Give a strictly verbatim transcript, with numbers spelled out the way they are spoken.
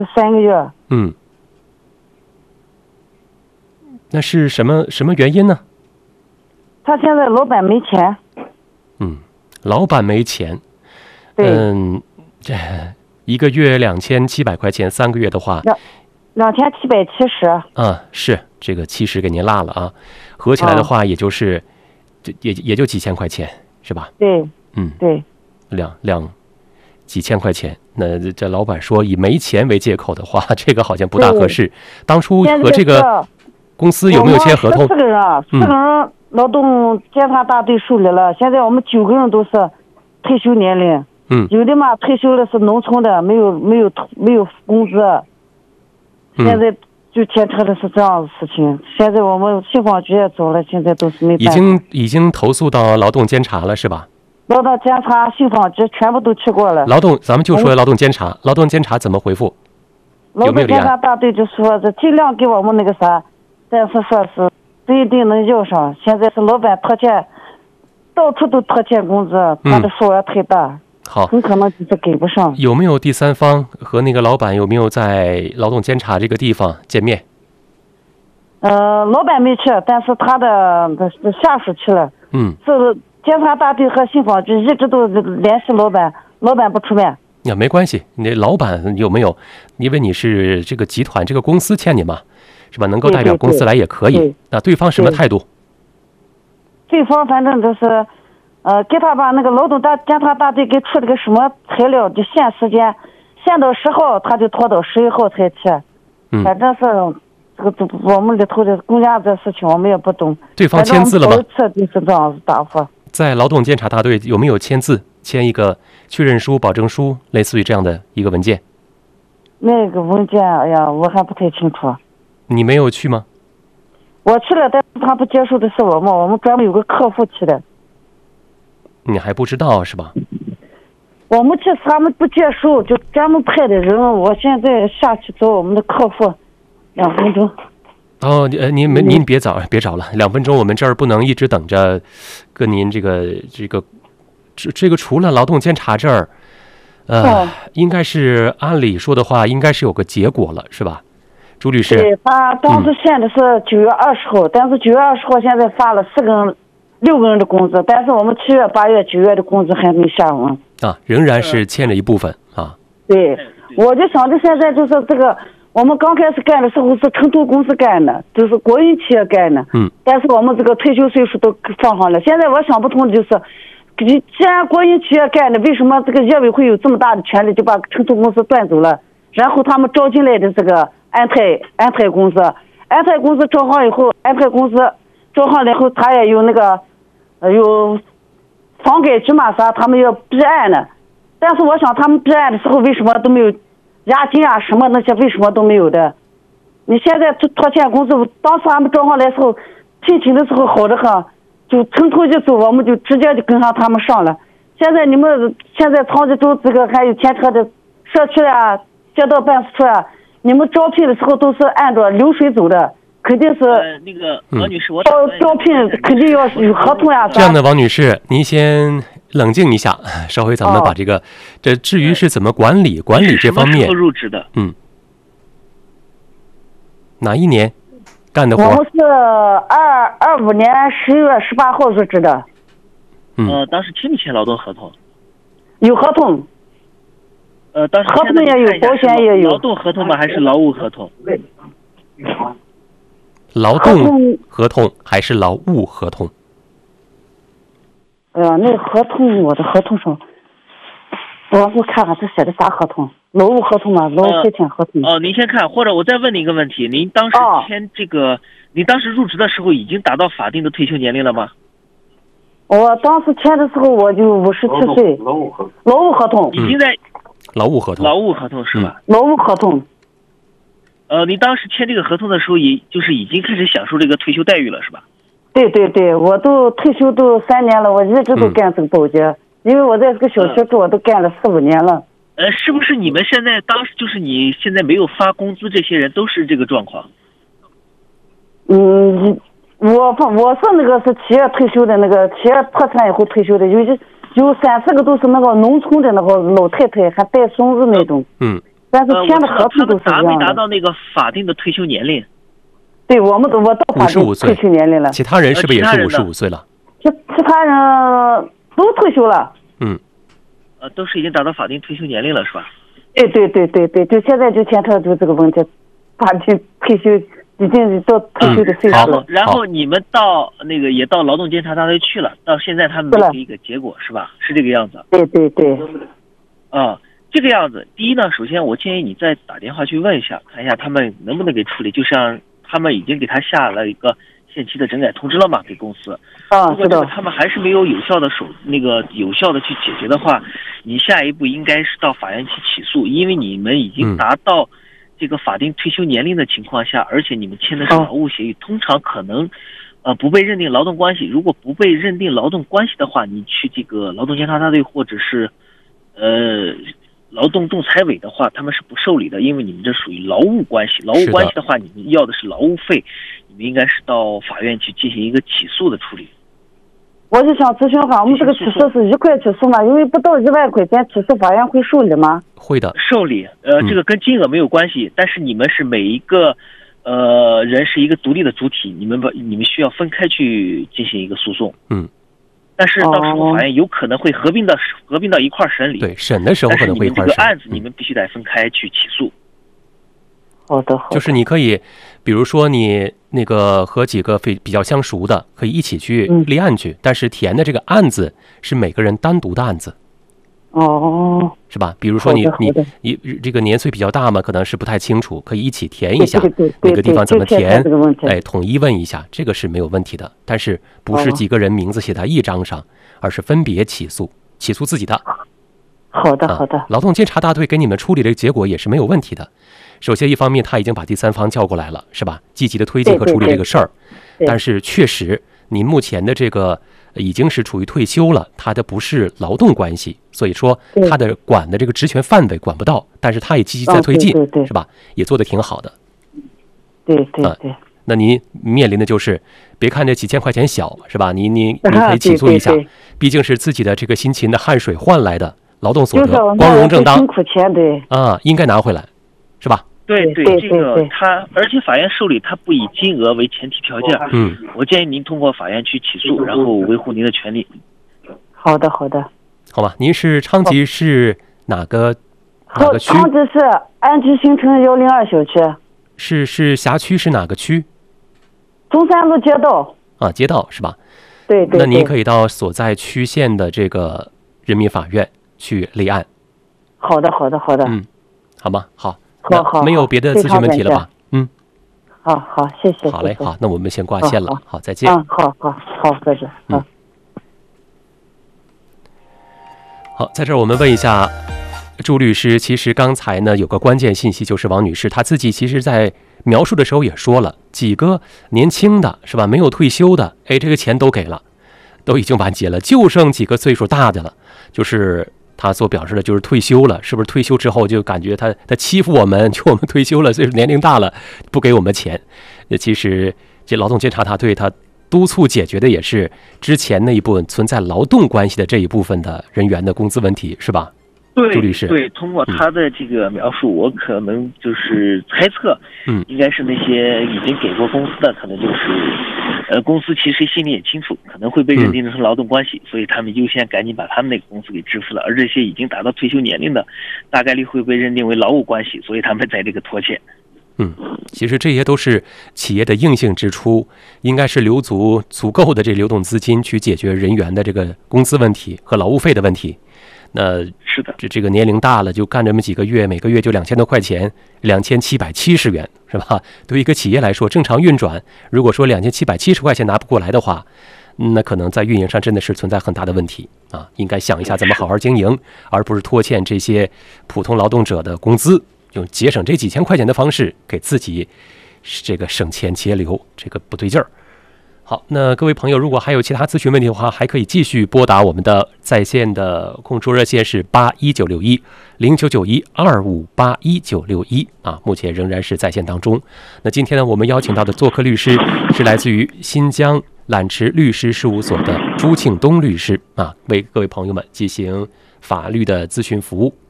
三个月。 嗯，那是什么什么原因呢？ 他现在老板没钱。 嗯，老板没钱。 对。 嗯，这一个月两千七百块钱，三个月的话， 两两千七百七十。 啊，是这个七十给您落了啊，合起来的话，也就是，哦、这也也就几千块钱，是吧？ 对。 嗯， 对。 两两几千块钱，那这老板说以没钱为借口的话，这个好像不大合适。当初和这个公司有没有签合同？ 四个人，四个人劳动监察大队受理了。嗯、现在我们九个人都是退休年龄。 嗯。 有的嘛退休的是农村的，没有没有没有工资。嗯、现在就牵扯的是这样的事情。现在我们信访局也走了，现在都是没办法。 已经已经投诉到劳动监察了，是吧？ 劳动监察、信访局全部都去过了。 劳动，咱们就说劳动监察，劳动监察怎么回复？ 劳动监察大队就说这尽量给我们那个啥，但是说是不一定能要上。现在是老板拖欠，到处都拖欠工资，他的数额太大， 嗯、好， 很可能就是给不上。 有没有第三方和那个老板有没有在劳动监察这个地方见面？ 呃，老板没去，但是他的下属去了。 嗯， 是。监察大队和信访局一直都联系老板，老板不出面。 呀，没关系，你老板有没有？因为你是这个集团、这个公司欠你嘛，是吧？能够代表公司来也可以。 对对对， 那对方什么态度？ 对方反正就是，呃，给他把那个劳动大监察大队给出了个什么材料，就限时间，限到十号，他就拖到十一号才去。 嗯， 反正是这个我们里头的公家这事情我们也不懂。 对方签字了吗？ 这就是这样子答复。 在劳动监察大队有没有签字，签一个确认书、保证书，类似于这样的一个文件？ 那个文件，哎呀，我还不太清楚。 你没有去吗？ 我去了，但是他不接受的是我们，我们专门有个客户去的。 你还不知道是吧？ 我们去，他们不接受，就专门派的人。我现在下去找我们的客户，两分钟。 哦，呃，您没您别找别找了，两分钟，我们这儿不能一直等着，跟您这个这个这这个除了劳动监察这儿，呃，哦、应该是按理说的话，应该是有个结果了，是吧，朱律师？ 对，他当时限的是九月二十号，嗯、但是九月二十号现在发了四个人、六个人的工资，但是我们七月、八月、九月的工资还没下完啊，仍然是欠着一部分啊。 对，我就想着现在就是这个。我们刚开始干的时候是城投公司干的，就是国营企业干的。 嗯。 但是我们这个退休岁数都放上了。现在我想不通的就是，既然国营企业干的，为什么这个业委会有这么大的权利就把城投公司断走了？然后他们招进来的这个安泰安泰公司，安泰公司招上以后，安泰公司招上了以后，他也有那个，呃，有房改局嘛啥，他们要备案的。但是我想他们备案的时候为什么都没有？押金啊什么那些为什么都没有的？你现在拖欠工资，当时他们招上来的时候，聘请的时候好的很，就城投一走，我们就直接就跟上他们上了。现在你们现在长吉州这个还有牵扯的社区啊、街道办事处啊，你们招聘的时候都是按照流水走的，肯定是。 呃，那个王女士，我招招聘肯定要有合同呀。 这样的，王女士，您先冷静一下，稍微咱们把这个，哦、这至于是怎么管理、管理这方面， 什么时候入职的？ 嗯，哪一年干的活？ 我们是二二五年十一月十八号入职的。 嗯， 呃，当时签没签劳动合同？ 有合同。 呃，当时合同也有，保险也有。 劳动合同吗？还是劳务合同？ 对。 劳动合同还是劳务合同？ 哎呀，那个合同，我的合同上，我我看看这写的啥合同？劳务合同啊，劳务派遣合同。 哦、呃呃，您先看，或者我再问您一个问题：您当时签这个，哦、您当时入职的时候已经达到法定的退休年龄了吗？ 我当时签的时候我就五十七岁。 劳务合同。 劳务合同。 已经在。 劳务合同。 劳务合同是吧？ 劳务合同。 呃，您当时签这个合同的时候，也就是已经开始享受这个退休待遇了，是吧？ 对对对，我都退休都三年了，我一直都干这个保洁，嗯、因为我在这个小区住，我都干了四五年了。 呃，是不是你们现在当时就是你现在没有发工资，这些人都是这个状况？ 嗯，我我是那个是企业退休的，那个企业破产以后退休的，有有三四个都是那个农村的那个老太太，还带孙子那种。 嗯。 但是签的合同都是一样的。 达没达到那个法定的退休年龄？ 对，我们我到法定退休年龄了。 其他人是不是也是五十五岁了？ 其其他人都退休了。 嗯， 呃，都是已经达到法定退休年龄了，是吧？ 对对对对对，就现在就牵扯就这个问题，法定退休已经到退休的岁数了。 然后你们到那个也到劳动监察大队去了，到现在他们没给一个结果，是吧？是这个样子。 对对对。 啊、嗯，这个样子。第一呢，首先我建议你再打电话去问一下，看一下他们能不能给处理。就像他们已经给他下了一个限期的整改通知了嘛，给公司。 啊， 如果这个他们还是没有有效的手那个有效的去解决的话，你下一步应该是到法院去起诉，因为你们已经达到这个法定退休年龄的情况下，而且你们签的是劳务协议，通常可能呃不被认定劳动关系。如果不被认定劳动关系的话，你去这个劳动监察大队或者是呃劳动仲裁委的话，他们是不受理的，因为你们这属于劳务关系。劳务关系的话，你们要的是劳务费，你们应该是到法院去进行一个起诉的处理。 我就想咨询哈，我们这个起诉是一块起诉吗？因为不到一万块钱，起诉法院会受理吗？ 会的， 受理。呃，这个跟金额没有关系，嗯、但是你们是每一个呃人是一个独立的主体，你们把你们需要分开去进行一个诉讼。 嗯。 但是到时候法院有可能会合并到、哦、合并到一块审理。 对，审的时候可能会一块审。 但是你们这个案子你们必须得分开去起诉。 好的，好的。 就是你可以，比如说你那个和几个非比较相熟的，可以一起去立案去，嗯、但是填的这个案子是每个人单独的案子。 哦。 是吧？比如说你你你这个年岁比较大嘛，可能是不太清楚，可以一起填一下哪个地方怎么填，哎，统一问一下，这个是没有问题的。但是不是几个人名字写在一张上，哦、而是分别起诉，起诉自己的。 好的，好的。 啊、劳动监察大队给你们处理这个结果也是没有问题的。首先，一方面他已经把第三方叫过来了，是吧？积极的推进和处理这个事儿。但是确实，您目前的这个已经是处于退休了，他的不是劳动关系，所以说他的管的这个职权范围管不到，但是他也积极在推进， 哦、对对对是吧？也做得挺好的。 对对对。 啊、那您面临的就是，别看这几千块钱小，是吧？你你你可以起诉一下， 啊、对对对毕竟是自己的这个辛勤的汗水换来的劳动所得， 就是、 光荣正当， 辛苦钱对啊，应该拿回来，是吧？ 对对，这个他，而且法院受理他不以金额为前提条件。 嗯， 我建议您通过法院去起诉，然后维护您的权利。 好的，好的。 好吧，您是昌吉市哪个哪个区？ 昌吉市安居新城幺零二小区。 是是辖区是哪个区？ 中山路街道。 啊，街道是吧？ 对 对, 对。 那您可以到所在区县的这个人民法院去立案。 好的，好的，好的。 嗯，好吧，好。 好好， 没有别的咨询问题了吧？嗯， 好好，谢谢。 好嘞，好，那我们先挂线了。好，再见。 嗯，好好好，再见。 嗯。好，在这儿我们问一下朱律师，其实刚才呢有个关键信息，就是王女士她自己其实在描述的时候也说了，几个年轻的是吧，没有退休的，哎，这个钱都给了，都已经完结了，就剩几个岁数大的了，就是。他所表示的就是退休了，是不是退休之后就感觉他他欺负我们，就我们退休了，岁数年龄大了，不给我们钱。其实这劳动监察大队他督促解决的也是之前那一部分存在劳动关系的这一部分的人员的工资问题，是吧？ 对， 朱律师， 对，通过他的这个描述，嗯、我可能就是猜测， 嗯， 应该是那些已经给过工资的，可能就是。呃，公司其实心里也清楚，可能会被认定成劳动关系，嗯、所以他们优先赶紧把他们那个工资给支付了。而这些已经达到退休年龄的，大概率会被认定为劳务关系，所以他们在这个拖欠。 嗯，其实这些都是企业的硬性支出，应该是留足足够的这流动资金去解决人员的这个工资问题和劳务费的问题。那是的， 这这个年龄大了，就干这么几个月，每个月就两千多块钱，两千七百七十元，是吧？对于一个企业来说，正常运转，如果说两千七百七十块钱拿不过来的话，那可能在运营上真的是存在很大的问题啊！应该想一下怎么好好经营，而不是拖欠这些普通劳动者的工资，用节省这几千块钱的方式给自己这个省钱节流，这个不对劲儿。好，那各位朋友，如果还有其他咨询问题的话，还可以继续拨打我们的在线的空中热线是八一九六一零九九一二五八一九六一啊，目前仍然是在线当中。那今天呢，我们邀请到的做客律师是来自于新疆揽池律师事务所的朱庆东律师啊，为各位朋友们进行法律的咨询服务。